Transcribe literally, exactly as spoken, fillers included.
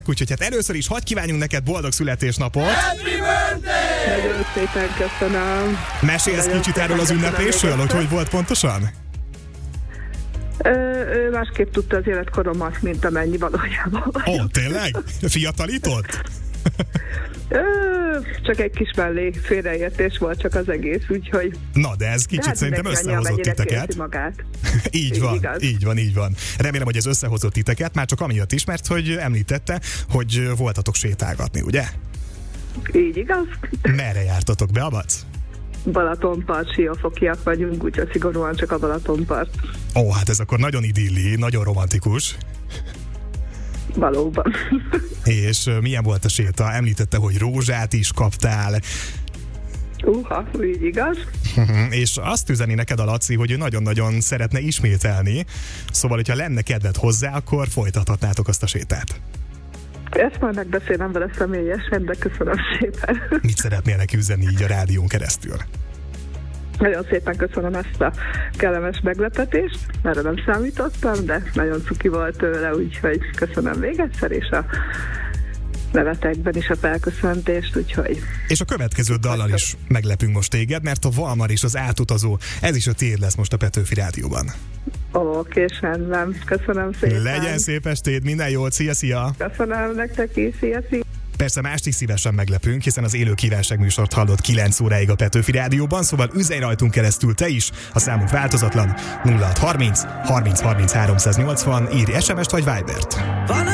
Úgyhogy hát először is hadd kívánjunk neked boldog születésnapot! Happy birthday! Nagyon szépen köszönöm. Mesélsz Nagyon kicsit szépen erről az köszönöm ünnepésről, még hogy egyszer. hogy volt pontosan? Ö, ő másképp tudta az életkoromat, mint amennyi valójában Ó, vagyok. tényleg? Fiatalított? Ö, csak egy kis mellé félreértés volt csak az egész, úgyhogy... Na, de ez De kicsit hát szerintem mindenki összehozott amennyire titeket. érzi magát. Így van, Igaz. így van, így van. Remélem, hogy ez összehozott titeket, már csak amiatt is, mert hogy említette, hogy voltatok sétálgatni, ugye? Így igaz? Merre jártatok be, Abac? Balatonpart, siófokiak vagyunk, úgyhogy szigorúan csak a Balatonpart. Ó, hát ez akkor nagyon idilli, nagyon romantikus. Valóban. És ö, milyen volt a séta? Említette, hogy rózsát is kaptál, Uha, így igaz? és azt üzeni neked a Laci, hogy ő nagyon-nagyon szeretne ismételni, szóval, hogyha lenne kedved hozzá, akkor folytathatnátok azt a sétát. Ezt már megbeszélem vele személyesen, de köszönöm szépen. Mit szeretnél neki üzenni így a rádión keresztül? Nagyon szépen köszönöm ezt a kellemes meglepetést, erre nem számítottam, de nagyon cuki volt tőle, úgyhogy köszönöm még egyszer, és a nevetekben is a felköszöntést, úgyhogy... És a következő dallal is meglepünk most téged, mert a Valmar és az átutazó, ez is a tiéd lesz most a Petőfi Rádióban. Oké, rendben. Köszönöm szépen. Legyen szép estéd, minden jót, szia, szia! Köszönöm nektek is, szia, szia. Persze mást is szívesen meglepünk, hiszen az élő kívánságműsort hallott kilenc óráig a Petőfi Rádióban, szóval üzenj rajtunk keresztül te is, a számunk változatlan nulla hat harminc harminc harminc háromszáznyolcvan, írj es em est vagy Vibert.